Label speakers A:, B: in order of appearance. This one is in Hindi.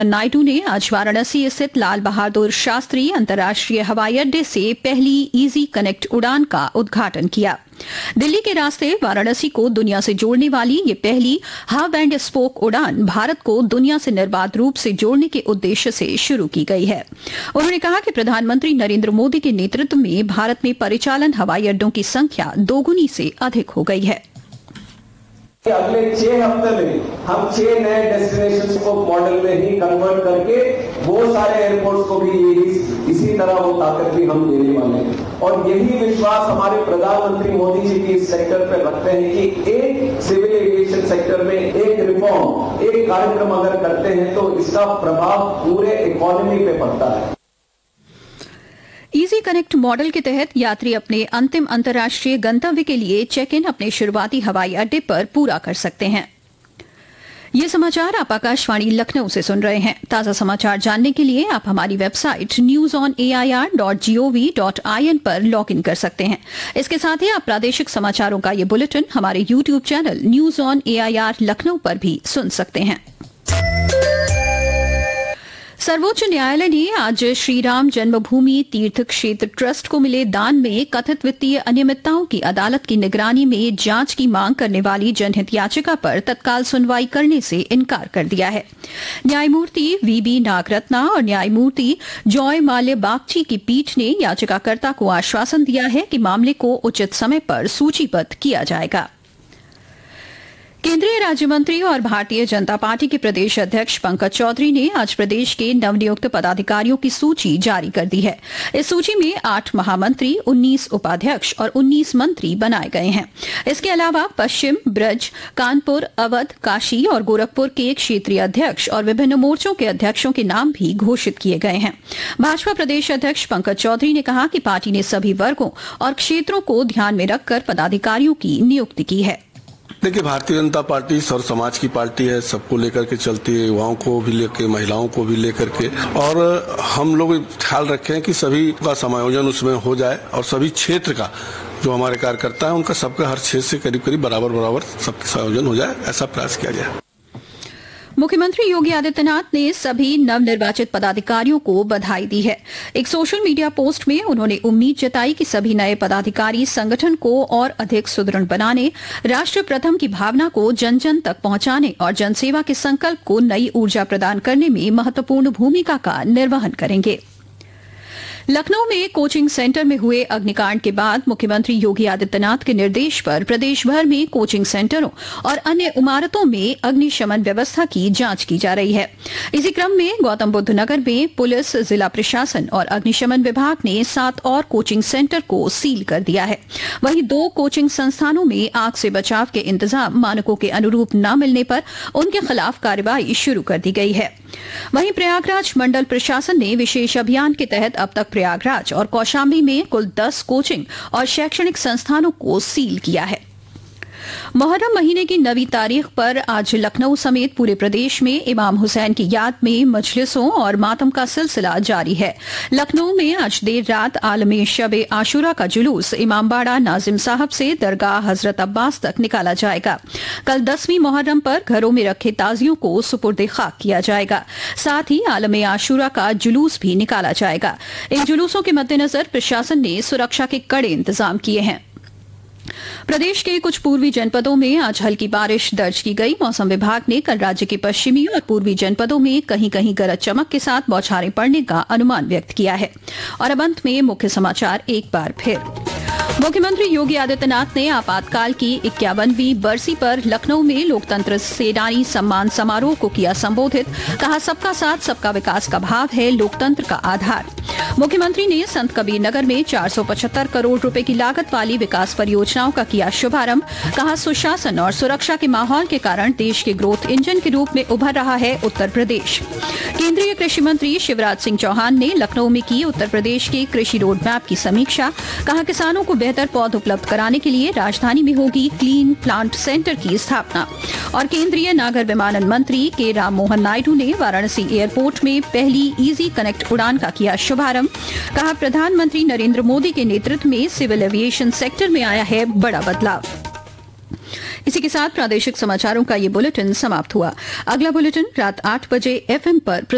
A: नायडू ने आज वाराणसी स्थित लाल बहादुर शास्त्री अंतर्राष्ट्रीय हवाई अड्डे से पहली इजी कनेक्ट उड़ान का उद्घाटन किया। दिल्ली के रास्ते वाराणसी को दुनिया से जोड़ने वाली ये पहली हब एंड स्पोक उड़ान भारत को दुनिया से निर्बाध रूप से जोड़ने के उद्देश्य से शुरू की गई है। उन्होंने कहा कि प्रधानमंत्री नरेंद्र मोदी के नेतृत्व में भारत में परिचालन हवाई अड्डों की संख्या दोगुनी से अधिक हो गई है।
B: अगले 6 हफ्ते में हम 6 नए डेस्टिनेशन को मॉडल में ही कन्वर्ट करके वो सारे एयरपोर्ट्स को भी इसी तरह वो ताकत भी हम देने वाले हैं। और यही विश्वास हमारे प्रधानमंत्री मोदी जी की इस सेक्टर पे रखते हैं कि एक सिविल एविएशन सेक्टर में एक रिफॉर्म, एक कार्यक्रम अगर करते हैं तो इसका प्रभाव पूरे इकोनॉमी पे पड़ता है।
A: इजी कनेक्ट मॉडल के तहत यात्री अपने अंतिम अंतर्राष्ट्रीय गंतव्य के लिए चेक इन अपने शुरुआती हवाई अड्डे पर पूरा कर सकते हैं। ये समाचार आप आकाशवाणी लखनऊ से सुन रहे हैं। ताजा समाचार जानने के लिए आप हमारी वेबसाइट newsonair.gov.in पर लॉग इन कर सकते हैं। इसके साथ ही आप प्रादेशिक समाचारों का ये बुलेटिन हमारे YouTube channel news on AIR Lucknow पर भी सुन सकते हैं। सर्वोच्च न्यायालय ने आज श्रीराम जन्मभूमि तीर्थ क्षेत्र ट्रस्ट को मिले दान में कथित वित्तीय अनियमितताओं की अदालत की निगरानी में जांच की मांग करने वाली जनहित याचिका पर तत्काल सुनवाई करने से इनकार कर दिया है। न्यायमूर्ति VB नागरत्ना और न्यायमूर्ति जॉय माल्य बागची की पीठ ने याचिकाकर्ता को आश्वासन दिया है कि मामले को उचित समय पर सूचीबद्ध किया जाएगा। केंद्रीय राज्य मंत्री और भारतीय जनता पार्टी के प्रदेश अध्यक्ष पंकज चौधरी ने आज प्रदेश के नवनियुक्त पदाधिकारियों की सूची जारी कर दी है। इस सूची में 8 महामंत्री, 19 उपाध्यक्ष और 19 मंत्री बनाए गए हैं। इसके अलावा पश्चिम, ब्रज, कानपुर, अवध, काशी और गोरखपुर के क्षेत्रीय अध्यक्ष और विभिन्न मोर्चों के अध्यक्षों के नाम भी घोषित किए गए हैं। भाजपा प्रदेश अध्यक्ष पंकज चौधरी ने कहा कि पार्टी ने सभी वर्गों और क्षेत्रों को ध्यान में रखकर पदाधिकारियों की नियुक्ति की है।
C: देखिए, भारतीय जनता पार्टी सर्व समाज की पार्टी है, सबको लेकर के चलती है, युवाओं को भी लेकर, महिलाओं को भी लेकर के, और हम लोग ख्याल रखें कि सभी का समायोजन उसमें हो जाए और सभी क्षेत्र का जो हमारे कार्यकर्ता है उनका सबका हर क्षेत्र से करीब करीब बराबर सबका समायोजन हो जाए, ऐसा प्रयास किया जाए।
A: मुख्यमंत्री योगी आदित्यनाथ ने सभी नवनिर्वाचित पदाधिकारियों को बधाई दी है। एक सोशल मीडिया पोस्ट में उन्होंने उम्मीद जताई कि सभी नए पदाधिकारी संगठन को और अधिक सुदृढ़ बनाने, राष्ट्र प्रथम की भावना को जन जन तक पहुंचाने और जनसेवा के संकल्प को नई ऊर्जा प्रदान करने में महत्वपूर्ण भूमिका का निर्वहन करेंगे। लखनऊ में कोचिंग सेंटर में हुए अग्निकांड के बाद मुख्यमंत्री योगी आदित्यनाथ के निर्देश पर प्रदेश भर में कोचिंग सेंटरों और अन्य इमारतों में अग्निशमन व्यवस्था की जांच की जा रही है। इसी क्रम में गौतम बुद्ध नगर में पुलिस, जिला प्रशासन और अग्निशमन विभाग ने 7 और कोचिंग सेंटर को सील कर दिया है। वहीं 2 कोचिंग संस्थानों में आग से बचाव के इंतजाम मानकों के अनुरूप न मिलने पर उनके खिलाफ कार्रवाई शुरू कर दी गई है। वहीं प्रयागराज मंडल प्रशासन ने विशेष अभियान के तहत अब तक प्रयागराज और कौशाम्बी में कुल 10 कोचिंग और शैक्षणिक संस्थानों को सील किया है। मुहर्रम महीने की 9वीं तारीख पर आज लखनऊ समेत पूरे प्रदेश में इमाम हुसैन की याद में मजलिसों और मातम का सिलसिला जारी है। लखनऊ में आज देर रात आलमे शबे आशुरा का जुलूस इमामबाड़ा नाजिम साहब से दरगाह हजरत अब्बास तक निकाला जाएगा। कल 10वीं मुहर्रम पर घरों में रखे ताजियों को सुपुर्द खाक किया जाएगा। साथ ही आलमे आशुरा का जुलूस भी निकाला जाएगा। इन जुलूसों के मद्देनजर प्रशासन ने सुरक्षा के कड़े इंतजाम किए हैं। प्रदेश के कुछ पूर्वी जनपदों में आज हल्की बारिश दर्ज की गई। मौसम विभाग ने कल राज्य के पश्चिमी और पूर्वी जनपदों में कहीं कहीं गरज चमक के साथ बौछारें पड़ने का अनुमान व्यक्त किया है। और अब अंत में मुख्य समाचार एक बार फिर। मुख्यमंत्री योगी आदित्यनाथ ने आपातकाल की 51वीं बरसी पर लखनऊ में लोकतंत्र सेनानी सम्मान समारोह को किया संबोधित। कहा, सबका साथ सबका विकास का भाव है लोकतंत्र का आधार। मुख्यमंत्री ने संत कबीर नगर में 475 करोड़ रुपए की लागत वाली विकास परियोजनाओं का किया शुभारंभ। कहा, सुशासन और सुरक्षा के माहौल के कारण देश के ग्रोथ इंजन के रूप में उभर रहा है उत्तर प्रदेश। केंद्रीय कृषि मंत्री शिवराज सिंह चौहान ने लखनऊ में की उत्तर प्रदेश के कृषि रोड मैप की समीक्षा। कहा, किसानों को बेहतर पौध उपलब्ध कराने के लिए राजधानी में होगी क्लीन प्लांट सेंटर की स्थापना। और केंद्रीय नागर विमानन मंत्री के राम मोहन नायडू ने वाराणसी एयरपोर्ट में पहली इजी कनेक्ट उड़ान का किया शुभारंभ। कहा, प्रधानमंत्री नरेंद्र मोदी के नेतृत्व में सिविल एविएशन सेक्टर में आया है बड़ा बदलाव। इसी के साथ प्रादेशिक समाचारों का ये बुलेटिन समाप्त हुआ। अगला बुलेटिन रात 8 बजे FM पर